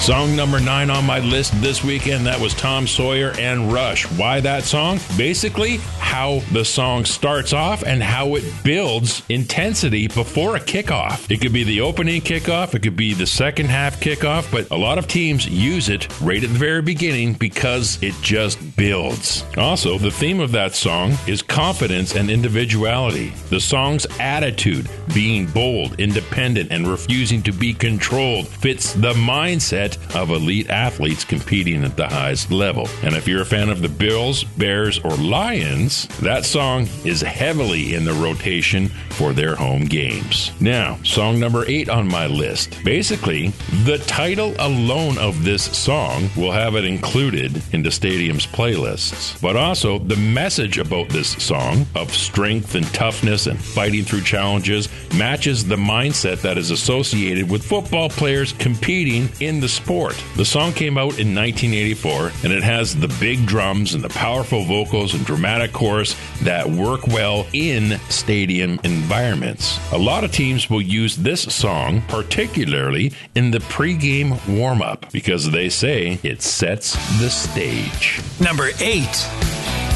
Song number 9 on my list this weekend, that was Tom Sawyer and Rush. Why that song? Basically, how the song starts off and how it builds intensity before a kickoff. It could be the opening kickoff, it could be the second half kickoff, but a lot of teams use it right at the very beginning because it just builds. Also, the theme of that song is confidence and individuality. The song's attitude, being bold, independent, and refusing to be controlled, fits the mindset of elite athletes competing at the highest level. And if you're a fan of the Bills, Bears, or Lions, that song is heavily in the rotation for their home games. Now, song number 8 on my list. Basically, the title alone of this song will have it included in the stadium's playlists. But also, the message about this song of strength and toughness and fighting through challenges matches the mindset that is associated with football players competing in the sport. The song came out in 1984, and it has the big drums and the powerful vocals and dramatic chorus that work well in stadium environments. A lot of teams will use this song, particularly in the pregame warm-up, because they say it sets the stage. Number 8.